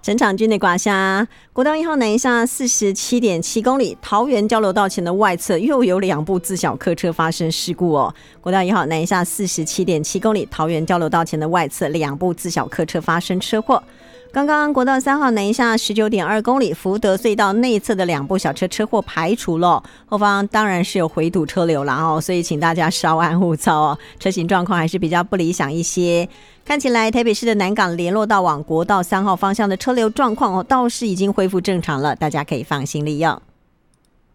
陈长军的刮痧，国道1号南下47.7公里，桃园交流道前的外侧又有2部自小客车发生事故哦。国道1号南下47.7公里，桃园交流道前的外侧2部自小客车发生车祸。刚刚国道3号南下19.2公里，福德隧道内侧的2部小车车祸排除了，后方当然是有回堵车流啦哦，所以请大家稍安勿躁哦，车行状况还是比较不理想一些。看起来台北市的南港联络道往国道3号方向的车流状况倒是已经恢复正常了，大家可以放心利用。